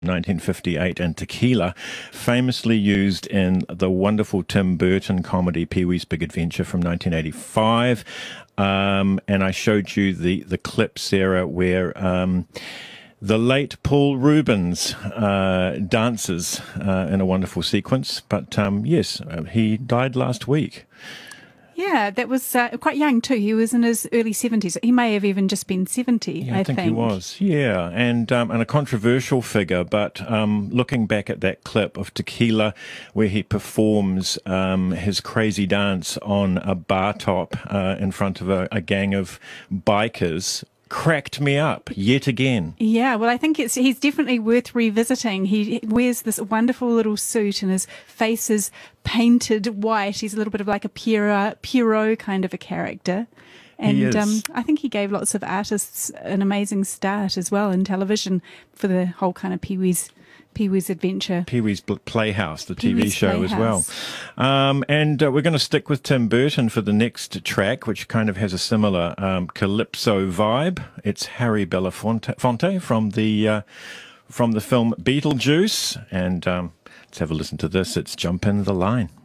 1958 and Tequila, famously used in the wonderful Tim Burton comedy Pee-wee's Big Adventure from 1985. And I showed you the clip, Sarah, where the late Paul Rubens dances in a wonderful sequence. But yes, he died last week. Yeah, that was quite young too. He was in his early 70s. He may have even just been 70, Yeah, I think he was. Yeah, and a controversial figure. But looking back at that clip of Tequila, where he performs his crazy dance on a bar top in front of a gang of bikers, cracked me up yet again. Yeah, well, I think he's definitely worth revisiting. He wears this wonderful little suit and his face is painted white. He's a little bit of like a Pierrot kind of a character. And I think he gave lots of artists an amazing start as well in television for the whole kind of Pee-wee's Adventure. Pee-wee's Playhouse, the TV show as well. And we're going to stick with Tim Burton for the next track, which kind of has a similar calypso vibe. It's Harry Belafonte from the film Beetlejuice. And let's have a listen to this. It's Jump in the Line.